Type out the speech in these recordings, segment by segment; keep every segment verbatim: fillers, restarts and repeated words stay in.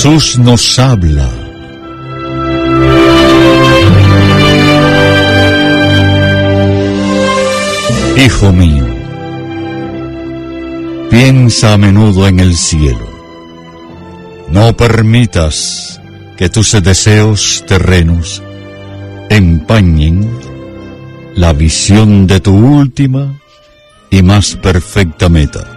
Jesús nos habla. Hijo mío, piensa a menudo en el cielo. No permitas que tus deseos terrenos empañen la visión de tu última y más perfecta meta.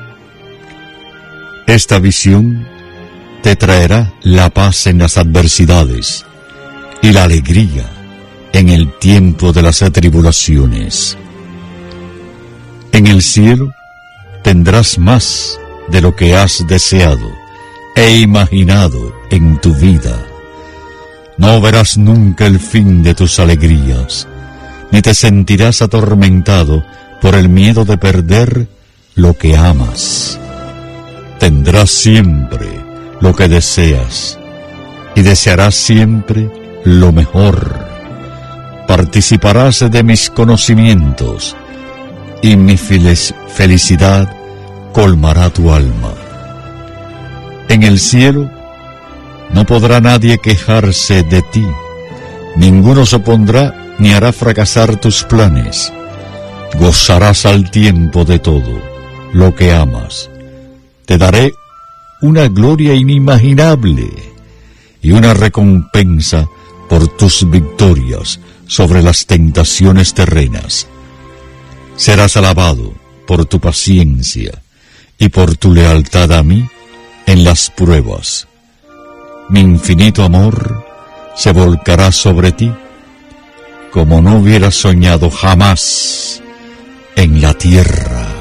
Esta visión te traerá la paz en las adversidades y la alegría en el tiempo de las tribulaciones. En el cielo tendrás más de lo que has deseado e imaginado en tu vida. No verás nunca el fin de tus alegrías, ni te sentirás atormentado por el miedo de perder lo que amas. Tendrás siempre lo que deseas y desearás siempre lo mejor. Participarás de mis conocimientos y mi felicidad colmará tu alma. En el cielo no podrá nadie quejarse de ti, ninguno se opondrá ni hará fracasar tus planes. Gozarás al tiempo de todo lo que amas. Te daré una gloria inimaginable y una recompensa por tus victorias sobre las tentaciones terrenas. Serás alabado por tu paciencia y por tu lealtad a mí en las pruebas. Mi infinito amor se volcará sobre ti como no hubieras soñado jamás en la tierra.